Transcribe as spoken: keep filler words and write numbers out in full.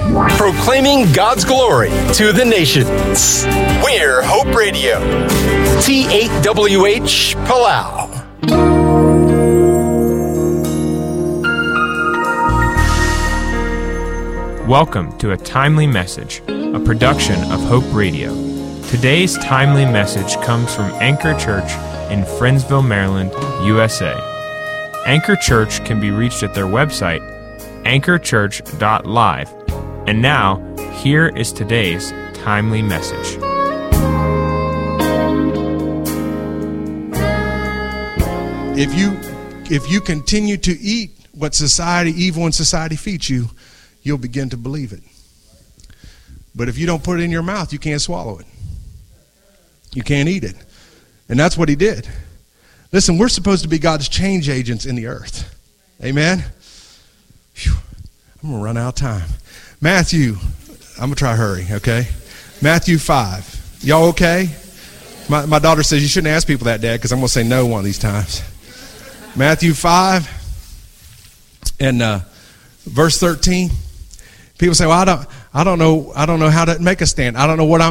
proclaiming God's glory to the nations. We're Hope Radio. T eight W H Palau. Welcome to A Timely Message, a production of Hope Radio. Today's timely message comes from Anchor Church in Friendsville, Maryland, U S A. Anchor Church can be reached at their website, anchor church dot live. And now, here is today's timely message. If you if you continue to eat what society, evil in society feeds you, you'll begin to believe it. But if you don't put it in your mouth, you can't swallow it. You can't eat it. And that's what he did. Listen, we're supposed to be God's change agents in the earth. Amen? Whew. I'm going to run out of time. Matthew, I'm going to try to hurry, okay? Matthew five. Y'all okay? My, my daughter says you shouldn't ask people that, Dad, because I'm going to say no one of these times. Matthew five and uh, verse thirteen. People say, well, I don't, I don't know, I don't know how to make a stand. I don't know what I'm